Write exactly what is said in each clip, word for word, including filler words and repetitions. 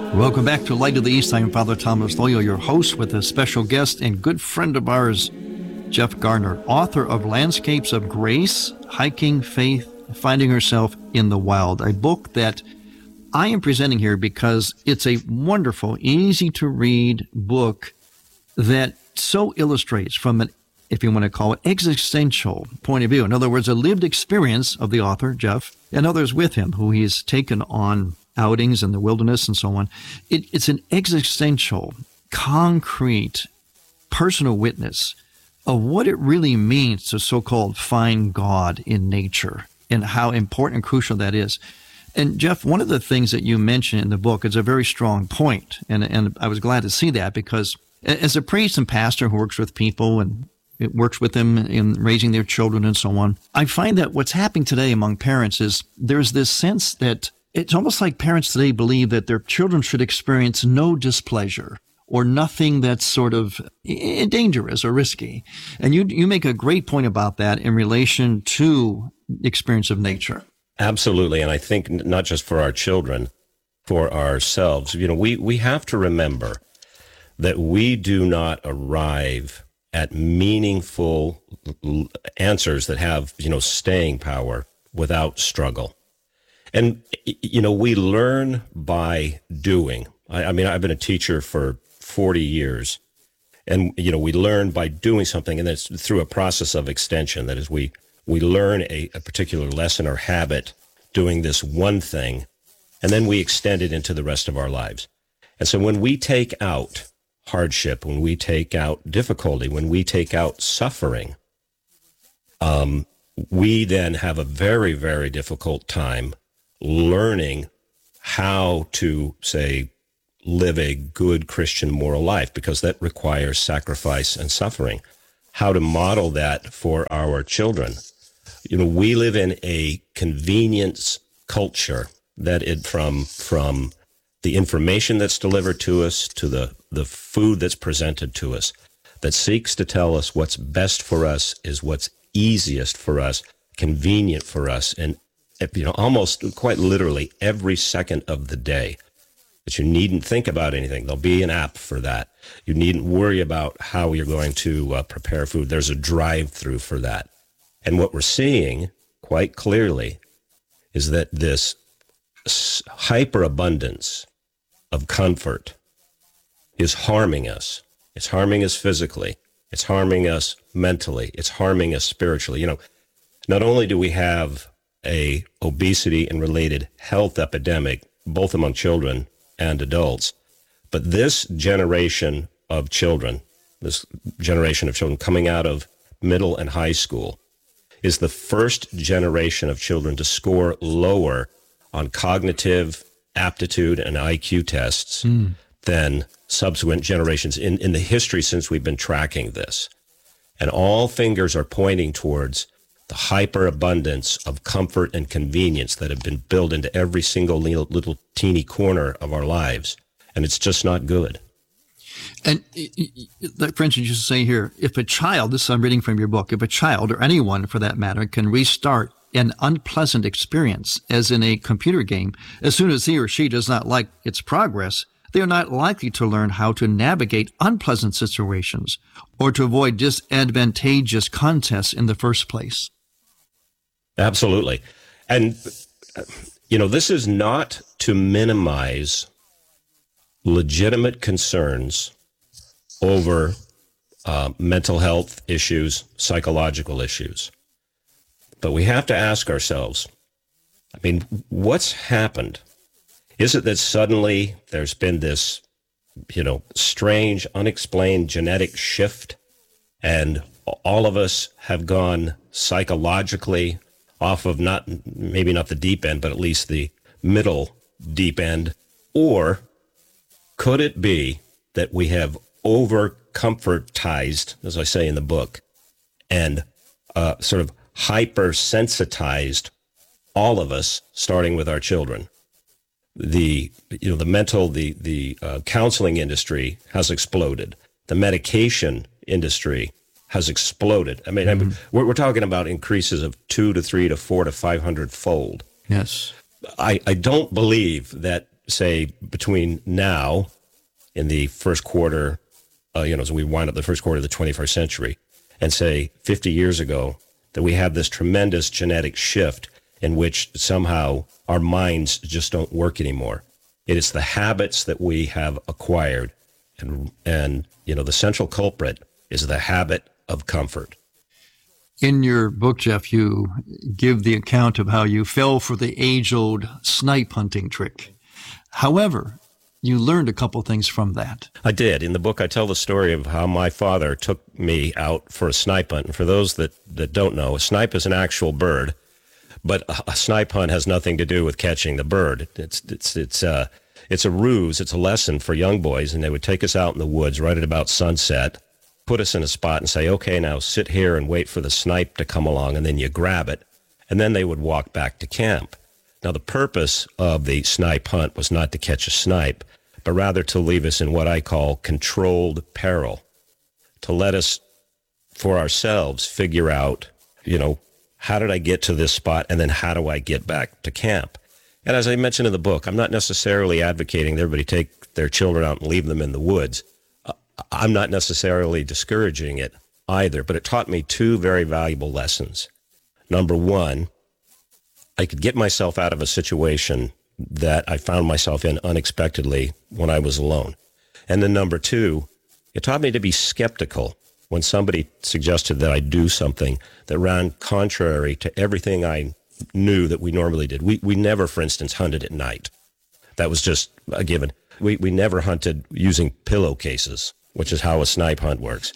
Welcome back to Light of the East. I'm Father Thomas Loyo, your host, with a special guest and good friend of ours, Jeff Gardner, author of Landscapes of Grace, Hiking Faith, Finding Herself in the Wild, a book that I am presenting here because it's a wonderful, easy-to-read book that so illustrates from an, if you want to call it, existential point of view. In other words, a lived experience of the author, Jeff, and others with him who he's taken on outings in the wilderness and so on. It, it's an existential, concrete, personal witness of what it really means to so-called find God in nature and how important and crucial that is. And Jeff, one of the things that you mention in the book is a very strong point, and, and I was glad to see that, because as a priest and pastor who works with people and it works with them in raising their children and so on, I find that what's happening today among parents is there's this sense that it's almost like parents today believe that their children should experience no displeasure or nothing that's sort of dangerous or risky. And you you make a great point about that in relation to the experience of nature. Absolutely. And I think not just for our children, for ourselves, you know, we, we have to remember that we do not arrive at meaningful answers that have, you know, staying power without struggle. And, you know, we learn by doing. I, I mean, I've been a teacher for forty years, and, you know, we learn by doing something, and that's through a process of extension. That is, we, we learn a, a particular lesson or habit doing this one thing, and then we extend it into the rest of our lives. And so when we take out hardship, when we take out difficulty, when we take out suffering, um, we then have a very, very difficult time learning how to, say, live a good Christian moral life, because that requires sacrifice and suffering. How to model that for our children. You know, we live in a convenience culture that it from from the information that's delivered to us to the, the food that's presented to us that seeks to tell us what's best for us is what's easiest for us, convenient for us, and, you know, almost quite literally every second of the day. That you needn't think about anything. There'll be an app for that. You needn't worry about how you're going to uh, prepare food. There's a drive-through for that. And what we're seeing quite clearly is that this hyperabundance of comfort is harming us. It's harming us physically. It's harming us mentally. It's harming us spiritually. You know, not only do we have a obesity and related health epidemic, both among children and adults, but this generation of children, this generation of children coming out of middle and high school, is the first generation of children to score lower on cognitive aptitude and I Q tests mm. than subsequent generations in, in the history since we've been tracking this. And all fingers are pointing towards the hyperabundance of comfort and convenience that have been built into every single little, little teeny corner of our lives. And it's just not good. And for instance, you say here, if a child, this I'm reading from your book, if a child or anyone for that matter can restart an unpleasant experience, as in a computer game, as soon as he or she does not like its progress, they are not likely to learn how to navigate unpleasant situations or to avoid disadvantageous contests in the first place. Absolutely. And, you know, this is not to minimize legitimate concerns over uh, mental health issues, psychological issues. But we have to ask ourselves, I mean, what's happened? Is it that suddenly there's been this, you know, strange, unexplained genetic shift, and all of us have gone psychologically off of not, maybe not the deep end, but at least the middle deep end? Or could it be that we have over-comfortized, as I say in the book, and uh, sort of hypersensitized all of us, starting with our children? The, you know, the mental, the, the uh, counseling industry has exploded. The medication industry has exploded. I mean, mm-hmm. I mean we're, we're talking about increases of two to three to four to five hundred fold. Yes. I, I don't believe that say, between now in the first quarter, uh, you know, as we wind up the first quarter of the twenty-first century, and say fifty years ago, that we have this tremendous genetic shift in which somehow our minds just don't work anymore. It is the habits that we have acquired. And, and you know, the central culprit is the habit of comfort. In your book, Jeff, you give the account of how you fell for the age-old snipe hunting trick. However, you learned a couple things from that. I did. In the book, I tell the story of how my father took me out for a snipe hunt. And for those that, that don't know, a snipe is an actual bird, but a, a snipe hunt has nothing to do with catching the bird. It's it's it's uh it's a ruse. It's a lesson for young boys, and they would take us out in the woods right at about sunset, put us in a spot and say, okay, now sit here and wait for the snipe to come along, and then you grab it, and then they would walk back to camp. Now, the purpose of the snipe hunt was not to catch a snipe, but rather to leave us in what I call controlled peril, to let us, for ourselves, figure out, you know, how did I get to this spot, and then how do I get back to camp? And as I mentioned in the book, I'm not necessarily advocating that everybody take their children out and leave them in the woods. I'm not necessarily discouraging it either, but it taught me two very valuable lessons. Number one, I could get myself out of a situation that I found myself in unexpectedly when I was alone. And then number two, it taught me to be skeptical when somebody suggested that I do something that ran contrary to everything I knew that we normally did. We we never, for instance, hunted at night. That was just a given. We we never hunted using pillowcases, which is how a snipe hunt works.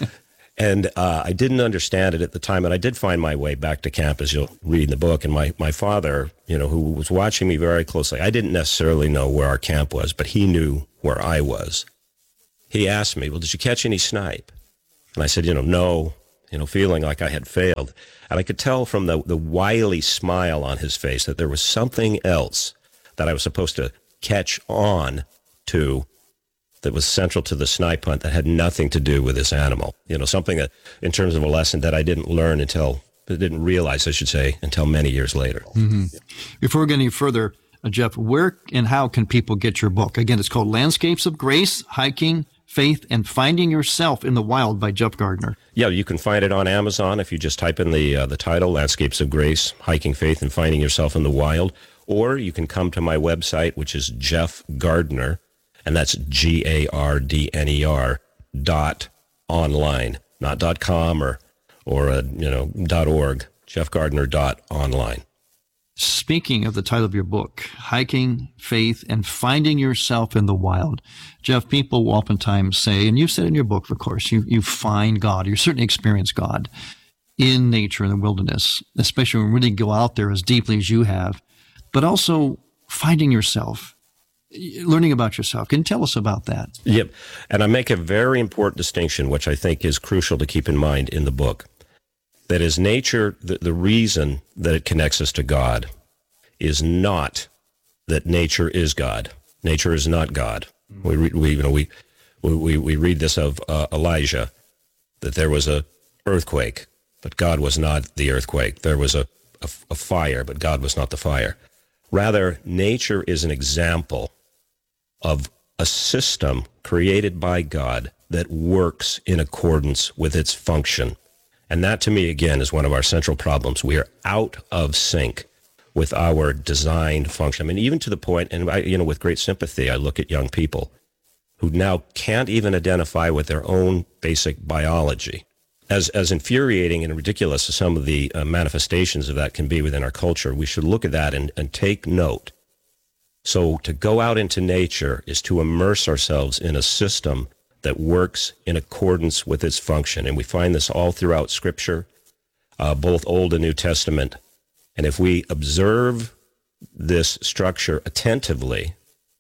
And uh, I didn't understand it at the time, and I did find my way back to camp, as you'll read in the book. And my, my father, you know, who was watching me very closely, I didn't necessarily know where our camp was, but he knew where I was. He asked me, well, did you catch any snipe? And I said, you know, no, you know, feeling like I had failed. And I could tell from the, the wily smile on his face that there was something else that I was supposed to catch on to that was central to the snipe hunt that had nothing to do with this animal. You know, something that, in terms of a lesson that I didn't learn until, didn't realize, I should say, until many years later. Mm-hmm. Before we get any further, uh, Jeff, where and how can people get your book? Again, it's called Landscapes of Grace, Hiking, Faith, and Finding Yourself in the Wild by Jeff Gardner. Yeah, you can find it on Amazon if you just type in the uh, the title, Landscapes of Grace, Hiking, Faith, and Finding Yourself in the Wild. Or you can come to my website, which is Jeff Gardner, and that's G A R D N E R dot online, not dot com or, or uh, you know, dot org, Jeff Gardner dot online. Speaking of the title of your book, Hiking, Faith, and Finding Yourself in the Wild, Jeff, people will oftentimes say, and you've said in your book, of course, you, you find God, you certainly experience God in nature, in the wilderness, especially when you really go out there as deeply as you have, but also finding yourself, learning about yourself. Can you tell us about that? Yep. And I make a very important distinction, which I think is crucial to keep in mind in the book. That is, nature, the, the reason that it connects us to God is not that nature is God. Nature is not God. Mm-hmm. We, we, you know, we, we, we read this of uh, Elijah, that there was a earthquake, but God was not the earthquake. There was a, a, a fire, but God was not the fire. Rather, nature is an example of a system created by God that works in accordance with its function. And that, to me, again, is one of our central problems. We are out of sync with our designed function. I mean, even to the point, and I, you know, with great sympathy, I look at young people who now can't even identify with their own basic biology. As as infuriating and ridiculous as some of the uh, manifestations of that can be within our culture, we should look at that and, and take note. So to go out into nature is to immerse ourselves in a system that works in accordance with its function. And we find this all throughout Scripture, uh, both Old and New Testament. And if we observe this structure attentively,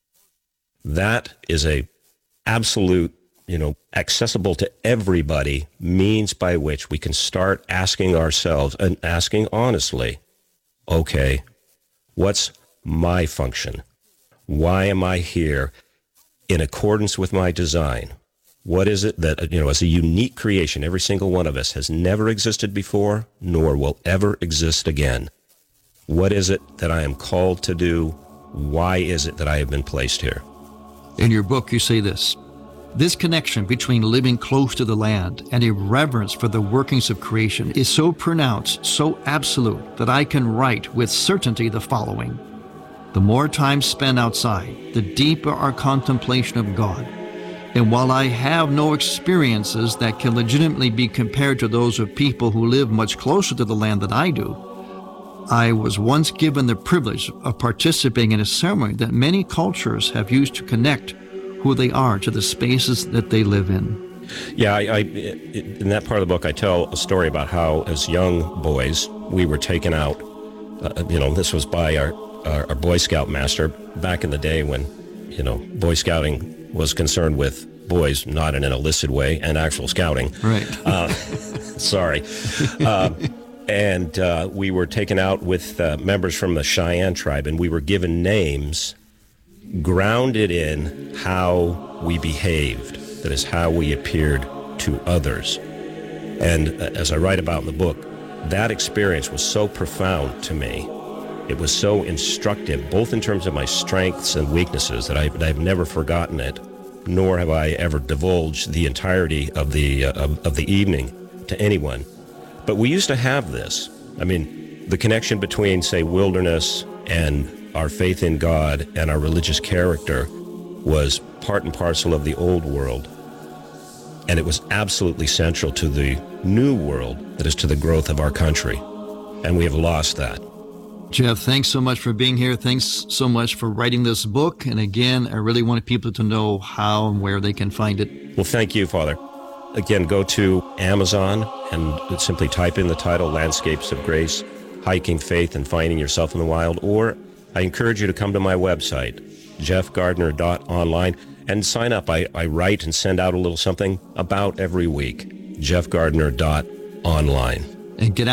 that is a absolute, you know, accessible to everybody means by which we can start asking ourselves and asking honestly, okay, what's my function? Why am I here in accordance with my design? What is it that, you know, as a unique creation, every single one of us has never existed before, nor will ever exist again? What is it that I am called to do? why is it that I have been placed here? In your book, you say this: this connection between living close to the land and a reverence for the workings of creation is so pronounced, so absolute, that I can write with certainty the following: the more time spent outside, the deeper our contemplation of God. And while I have no experiences that can legitimately be compared to those of people who live much closer to the land than I do, I was once given the privilege of participating in a ceremony that many cultures have used to connect who they are to the spaces that they live in. Yeah, I, I, in that part of the book, I tell a story about how, as young boys, we were taken out. Uh, you know, this was by our, our, our Boy Scout master back in the day when, you know, Boy Scouting was concerned with boys, not in an illicit way, and actual scouting. Right. uh, sorry. Uh, and uh, we were taken out with uh, members from the Cheyenne tribe, and we were given names grounded in how we behaved, that is, how we appeared to others. And uh, as I write about in the book, that experience was so profound to me. It was so instructive, both in terms of my strengths and weaknesses, that I, I've never forgotten it, nor have I ever divulged the entirety of the uh, of, of the evening to anyone. But we used to have this. I mean, the connection between, say, wilderness and our faith in God and our religious character was part and parcel of the old world. And it was absolutely central to the new world, that is, to the growth of our country. And we have lost that. Jeff, thanks so much for being here. Thanks so much for writing this book. And again, I really want people to know how and where they can find it. Well, thank you, Father. Again, go to Amazon and simply type in the title, Landscapes of Grace, Hiking Faith and Finding Yourself in the Wild. Or I encourage you to come to my website, jeff gardner dot online, and sign up. I, I write and send out a little something about every week, jeff gardner dot online. And get out.